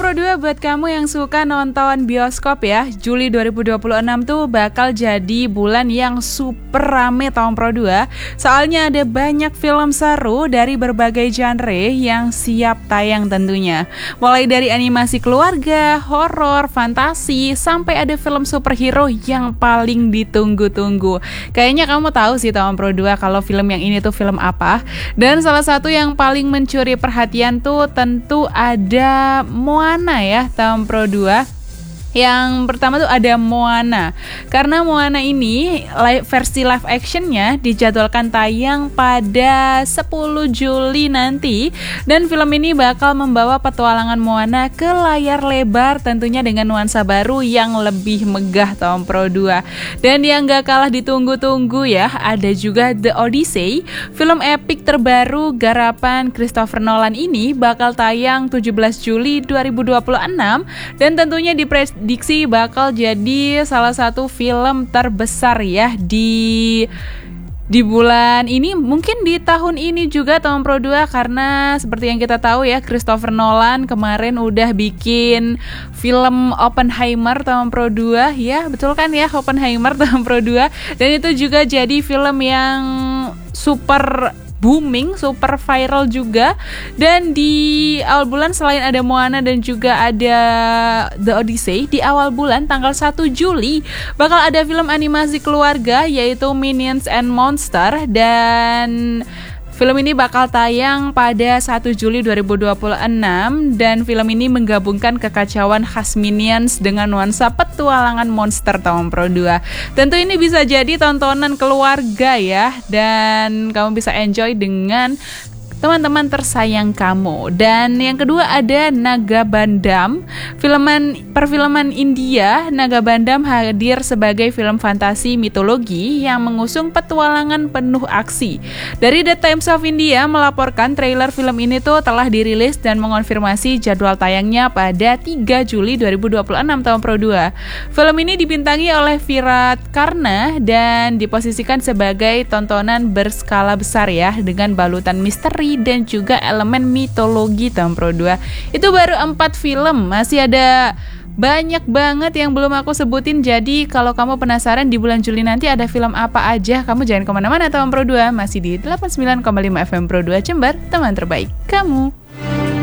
Pro 2, buat kamu yang suka nonton bioskop ya, Juli 2026 tuh bakal jadi bulan yang super rame tahun Pro 2. Soalnya ada banyak film seru dari berbagai genre yang siap tayang tentunya. Mulai dari animasi keluarga, horor, fantasi, sampai ada film superhero yang paling ditunggu-tunggu. Kayaknya kamu tahu sih tahun Pro 2 kalau film yang ini tuh film apa. Dan salah satu yang paling mencuri perhatian tuh tentu ada Moana ya, tahun Pro 2. Yang pertama tuh ada Moana. Karena Moana ini versi live actionnya dijadwalkan tayang pada 10 Juli nanti. Dan film ini bakal membawa petualangan Moana ke layar lebar, tentunya dengan nuansa baru yang lebih megah tahun Pro 2. Dan yang gak kalah ditunggu-tunggu ya, ada juga The Odyssey. Film epik terbaru garapan Christopher Nolan ini bakal tayang 17 Juli 2026. Dan tentunya diprediksi bakal jadi salah satu film terbesar ya di bulan ini, mungkin di tahun ini juga tahun Pro 2, karena seperti yang kita tahu ya, Christopher Nolan kemarin udah bikin film Oppenheimer tahun Pro 2 ya, betul kan ya, Oppenheimer tahun Pro 2, dan itu juga jadi film yang super booming, super viral juga. Dan di awal bulan selain ada Moana dan juga ada The Odyssey, di awal bulan tanggal 1 Juli bakal ada film animasi keluarga yaitu Minions and Monsters. Dan film ini bakal tayang pada 1 Juli 2026 dan film ini menggabungkan kekacauan khas Minions dengan nuansa petualangan monster tahun Pro 2. Tentu ini bisa jadi tontonan keluarga ya, dan kamu bisa enjoy dengan teman-teman tersayang kamu. Dan yang kedua ada Nagabandham. Perfilman India, Nagabandham hadir sebagai film fantasi mitologi yang mengusung petualangan penuh aksi. Dari The Times of India melaporkan trailer film ini tuh telah dirilis dan mengonfirmasi jadwal tayangnya pada 3 Juli 2026 tahun Pro 2. Film ini dibintangi oleh Virat Karna dan diposisikan sebagai tontonan berskala besar ya, dengan balutan misteri dan juga elemen mitologi tahun Pro 2. Itu baru 4 film, masih ada banyak banget yang belum aku sebutin. Jadi kalau kamu penasaran di bulan Juli nanti ada film apa aja, kamu jangan kemana-mana tahun Pro 2, masih di 89,5 FM Pro 2 Jember, teman terbaik kamu.